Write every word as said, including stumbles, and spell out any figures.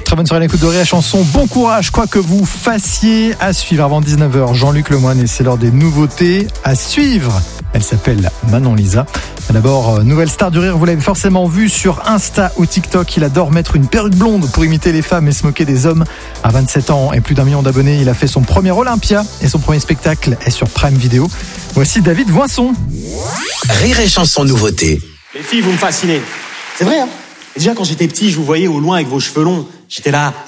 Très bonne soirée à l'écoute de Rire et Chanson. Bon courage, quoi que vous fassiez. À suivre avant dix-neuf heures, Jean-Luc Lemoyne, et c'est l'heure des nouveautés à suivre. Elle s'appelle Manon Lisa. D'abord, nouvelle star du rire, vous l'avez forcément vu sur Insta ou TikTok. Il adore mettre une perruque blonde pour imiter les femmes et se moquer des hommes. À vingt-sept ans et plus d'un million d'abonnés, il a fait son premier Olympia et son premier spectacle est sur Prime Video. Voici David Voinson. Rire et Chanson nouveauté. Les filles, vous me fascinez. C'est vrai, hein? Et déjà, quand j'étais petit, je vous voyais au loin avec vos cheveux longs. J'étais là,